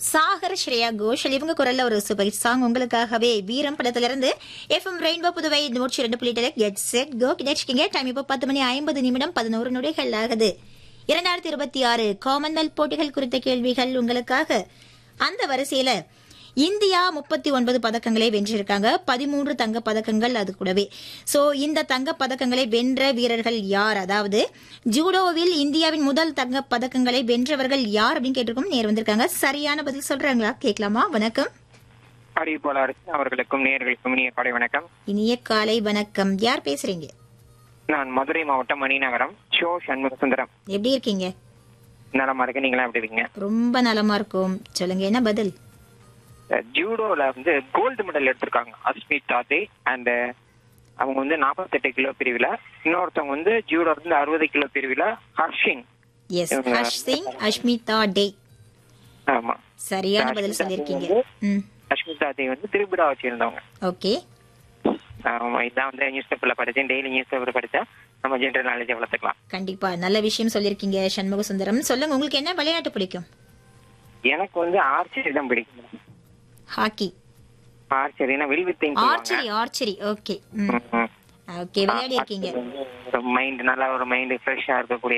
சாகர் ஸ்ரேயா கோஷல் இவங்க குரல்ல ஒரு சூப்பர் சாங் உங்களுக்காகவே வீரம் படத்திலிருந்து FM rainbow Puduvai 102.8 get set go கிடைச்சிக்கிங்க. Time இப்போ 10:50 11 நொடிகள் ஆகுது. 2026 காமன்வெல்த் போட்டிகள் குறித்த கேள்விகள் உங்களுக்காக. அந்த வரிசையில இந்தியா 39 பதக்கங்களை வென்றிருக்காங்க. 13 தங்க பதக்கங்கள் அது கூடவே. சோ இந்த தங்க பதக்கங்களை வென்ற வீரர்கள் யார், அதாவது ஜூடோவில் இந்தியாவின் முதல் தங்க பதக்கங்களை வென்றவர்கள் யார் அப்படின்னு கேட்டிருக்கோம். நேர் வந்திருக்காங்க. சரியான பதில் சொல்றாங்களா கேட்கலாமா? வணக்கம். அறிவிப்பாளர் அவர்களுக்கும் நேயர்களுக்கும் இனிய காலை வணக்கம். இனிய காலை வணக்கம். யார் பேசுறீங்க? நான் மதுரை மாவட்டம் மணிநகரம் ஷோ சண்முக சுந்தரம். எப்படி இருக்கீங்க? நலமா இருக்கு. நீங்களா எப்படி இருக்கீங்க? ரொம்ப நலமா இருக்கும். சொல்லுங்க, என்ன பதில்? ஜூடோல கோல்டு மெடல் எடுத்திருக்காங்க அஸ்மிதா தே. அண்ட் அவங்க 48 கிலோ பிரிவுல. இன்னொருத்தவங்க ஜூடோ 60 கிலோ பிரிவுல ஹர்ஷின். எஸ், ஹர்ஷ் சிங், அஷ்மிதா டே. ஆமா, சரியான பதில் சொல்லிருக்கீங்க. அஸ்மிதா தே திரிபுராவை சேர்ந்தவங்க. ஓகே. ஆமா, இதான் நியூஸ் பேப்பர்ல படிச்சேன். டெய்லி நியூஸ் பேப்பர் படிச்சா நம்ம ஜெனரல் நாலேஜ் வளர்த்துக்கலாம். கண்டிப்பா நல்ல விஷயம் சொல்லிருக்கீங்க சண்முக சுந்தரம். சொல்லுங்க, உங்களுக்கு என்ன விளையாட்டு பிடிக்கும்? எனக்கு ஆர்ச்சரி தான் பிடிக்கும். ஹாக்கி. ஆர்ச்சரினா வில்வித்தை. ஆர்ச்சரி. ஓகே. ஓகே, விளையாடி இருக்கீங்க. மைண்ட் நல்லா ஒரு மைண்ட் ஃப்ரெஷ்ஷா இருக்கக்கூடிய